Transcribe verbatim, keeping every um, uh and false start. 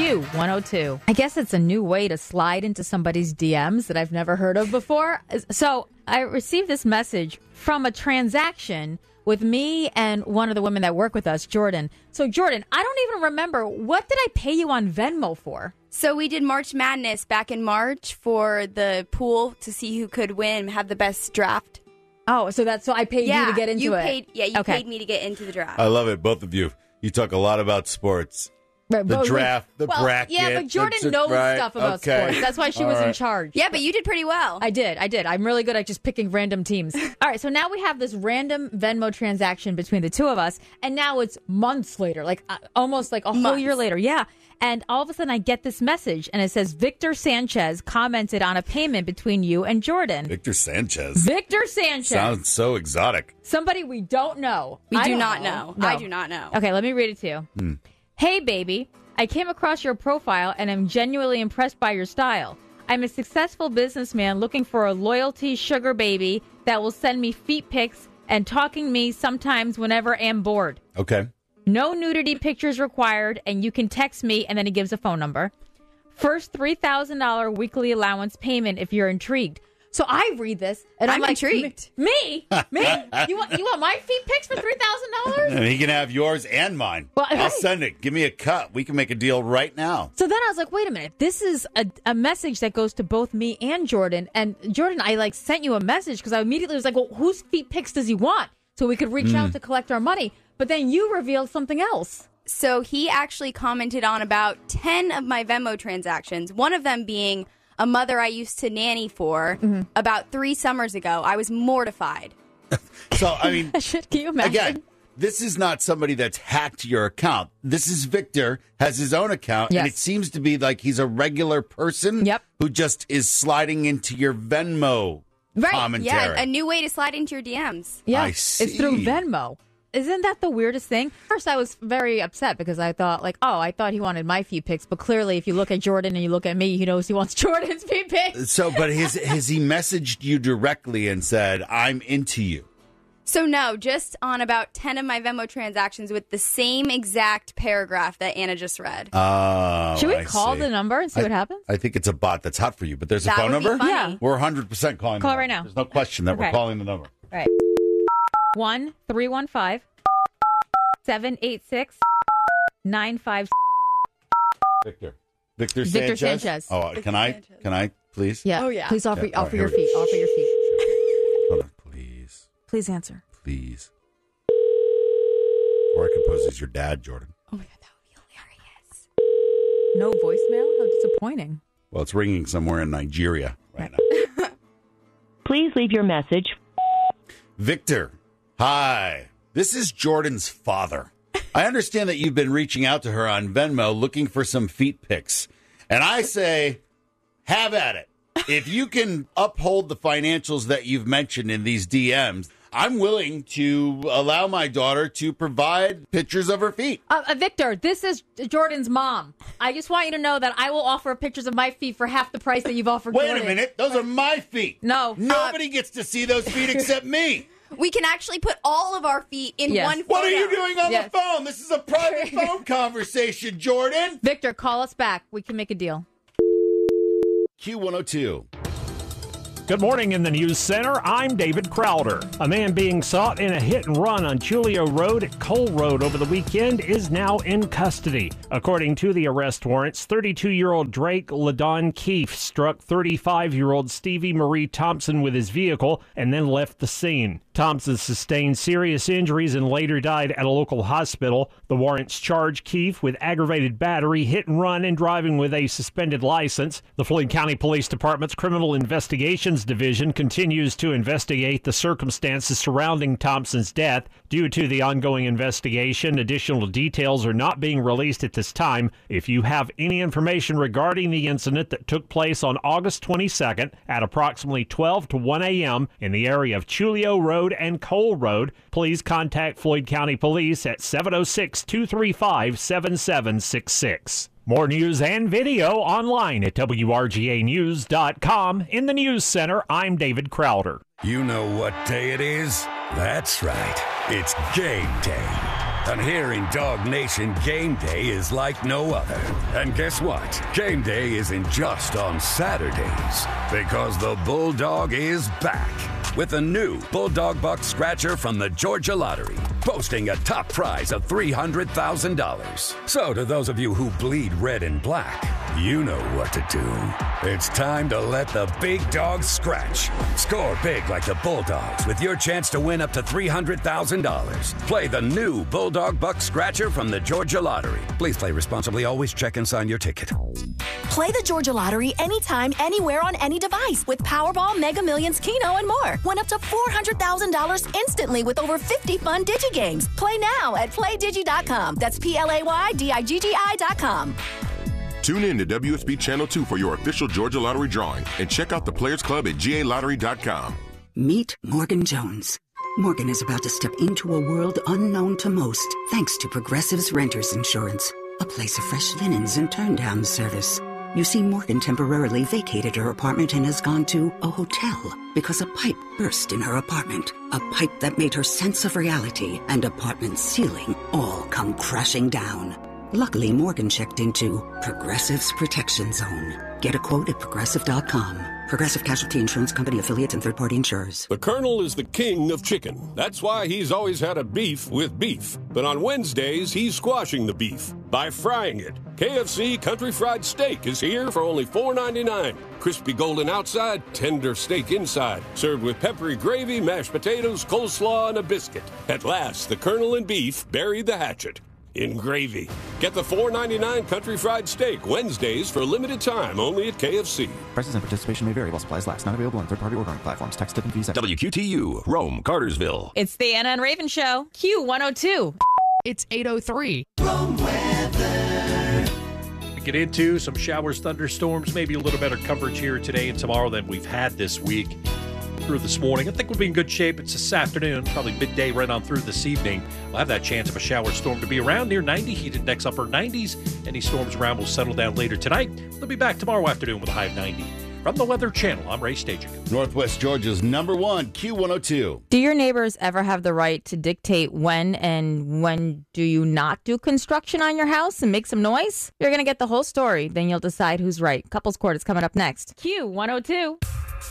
Q one oh two. I guess it's a new way to slide into somebody's D Ms that I've never heard of before. So I received this message from a transaction with me and one of the women that work with us, Jordan. So, Jordan, I don't even remember. What did I pay you on Venmo for? So we did March Madness back in March for the pool to see who could win, have the best draft. Oh, so that's so I paid yeah, you to get into you it. Paid, yeah, you okay. paid me to get into the draft. I love it, both of you. You talk a lot about sports. Right, the but, draft, the well, bracket. Yeah, but Jordan the, knows right, stuff about okay. sports. That's why she All was right. in charge. Yeah, but you did pretty well. I did. I did. I'm really good at just picking random teams. All right, so now we have this random Venmo transaction between the two of us, and now it's months later, like uh, almost like a whole Months. year later. Yeah. And all of a sudden I get this message, and it says, Victor Sanchez commented on a payment between you and Jordan. Victor Sanchez. Victor Sanchez. Sounds so exotic. Somebody we don't know. We I do don't not know. No. I do not know. Okay, let me read it to you. Hmm. Hey, baby. I came across your profile and am genuinely impressed by your style. I'm a successful businessman looking for a loyalty sugar baby that will send me feet pics and talking me sometimes whenever I'm bored. Okay. No nudity pictures required, and you can text me, and then he gives a phone number. First three thousand dollars weekly allowance payment if you're intrigued. So I read this, and I'm, I'm like, intrigued. Me? Me? you want you want my feet pics for three thousand dollars? And he can have yours and mine. Well, I'll right. send it. Give me a cut. We can make a deal right now. So then I was like, wait a minute. This is a, a message that goes to both me and Jordan. And Jordan, I like sent you a message because I immediately was like, well, whose feet pics does he want? So we could reach Mm. out to collect our money. But then you revealed something else. So he actually commented on about ten of my Venmo transactions, one of them being a mother I used to nanny for Mm-hmm. about three summers ago. I was mortified. So, I mean, Shit, can you imagine? again, this is not somebody that's hacked your account. This is Victor, has his own account, Yes. and it seems to be like he's a regular person Yep. who just is sliding into your Venmo Right. commentary. Yeah, a new way to slide into your D Ms. Yeah, I it's through see. Venmo. Isn't that the weirdest thing? First, I was very upset because I thought, like, oh, I thought he wanted my feet pics. But clearly, if you look at Jordan and you look at me, he knows he wants Jordan's feet pics. So, but has, has he messaged you directly and said, I'm into you? So no, just on about ten of my Venmo transactions with the same exact paragraph that Anna just read. Oh, Should we I call see. the number and see I- what happens? I think it's a bot that's hot for you, but there's That a phone would be number? funny. Yeah. We're one hundred percent calling Call the it number. right now. There's no question that we're Okay. calling the number. Right. One three one five seven eight six nine five. Victor. Victor Victor Sanchez? Sanchez. Oh, can I? Sanchez. Can I, please? Yeah. Oh, yeah. Please offer Yeah, all offer right, your here we feet. Offer your feet. Hold on, please. Please answer. Please. Or I can pose as your dad, Jordan. Oh my God, that would be hilarious. No voicemail? How disappointing. Well, it's ringing somewhere in Nigeria right now. Please leave your message. Victor, hi. This is Jordan's father. I understand that you've been reaching out to her on Venmo looking for some feet pics. And I say, have at it. If you can uphold the financials that you've mentioned in these D Ms, I'm willing to allow my daughter to provide pictures of her feet. Uh, uh, Victor, this is Jordan's mom. I just want you to know that I will offer pictures of my feet for half the price that you've offered Wait Jordan. a minute. Those are my feet. No. Nobody gets to see those feet except me. We can actually put all of our feet in Yes. one photo. What are you doing on Yes. the phone? This is a private phone conversation, Jordan. Victor, call us back. We can make a deal. Q one oh two. Good morning in the News Center. I'm David Crowder. A man being sought in a hit and run on Julio Road at Cole Road over the weekend is now in custody. According to the arrest warrants, thirty-two-year-old Drake LaDon Keefe struck thirty-five-year-old Stevie Marie Thompson with his vehicle and then left the scene. Thompson sustained serious injuries and later died at a local hospital. The warrants charge Keefe with aggravated battery, hit and run, and driving with a suspended license. The Floyd County Police Department's Criminal Investigations Division continues to investigate the circumstances surrounding Thompson's death. Due to the ongoing investigation, additional details are not being released at this time. If you have any information regarding the incident that took place on August twenty-second at approximately twelve to one a.m. in the area of Julio Road and Cole Road, please contact Floyd County Police at seven oh six, two three five, seven seven six six. More news and video online at W R G A news dot com. In the News Center, I'm David Crowder. You know what day it is? That's right. It's game day. And here in Dog Nation, game day is like no other. And guess what? Game day isn't just on Saturdays, because the Bulldog is back with a new Bulldog Buck Scratcher from the Georgia Lottery, boasting a top prize of three hundred thousand dollars. So to those of you who bleed red and black, you know what to do. It's time to let the big dogs scratch. Score big like the Bulldogs with your chance to win up to three hundred thousand dollars. Play the new Bulldog Buck Scratcher from the Georgia Lottery. Please play responsibly. Always check and sign your ticket. Play the Georgia Lottery anytime, anywhere on any device with Powerball, Mega Millions, Keno, and more. Win up to four hundred thousand dollars instantly with over fifty fun Digi games. Play now at play digi dot com. That's P L A Y D I G G I dot com. Tune in to W S B Channel two for your official Georgia Lottery drawing and check out the Players Club at G A lottery dot com. Meet Morgan Jones. Morgan is about to step into a world unknown to most thanks to Progressive's Renters Insurance, a place of fresh linens and turn-down service. You see, Morgan temporarily vacated her apartment and has gone to a hotel because a pipe burst in her apartment. A pipe that made her sense of reality and apartment ceiling all come crashing down. Luckily, Morgan checked into Progressive's Protection Zone. Get a quote at progressive dot com. Progressive Casualty Insurance Company, affiliates, and third-party insurers. The Colonel is the king of chicken. That's why he's always had a beef with beef. But on Wednesdays, he's squashing the beef by frying it. K F C Country Fried Steak is here for only four ninety-nine. Crispy golden outside, tender steak inside. Served with peppery gravy, mashed potatoes, coleslaw, and a biscuit. At last, the Colonel and beef buried the hatchet in gravy. Get the four ninety-nine Country Fried Steak Wednesdays for a limited time only at K F C. Prices and participation may vary while supplies last. Not available on third-party ordering platforms. Tax, tip, and fees. W Q T U, Rome, Cartersville. It's the Anna and Raven Show. Q one oh two. It's eight oh three. Rome weather. We get into some showers, thunderstorms, maybe a little better coverage here today and tomorrow than we've had this week. Through this morning. I think we'll be in good shape. It's this afternoon, probably midday right on through this evening. We'll have that chance of a shower storm to be around near ninety. Heat index upper nineties. Any storms around will settle down later tonight. We'll be back tomorrow afternoon with a high of ninety. From the Weather Channel, I'm Ray Stajic. Northwest Georgia's number one, Q one oh two. Do your neighbors ever have the right to dictate when and when do you not do construction on your house and make some noise? You're going to get the whole story. Then you'll decide who's right. Couples Court is coming up next. Q one oh two.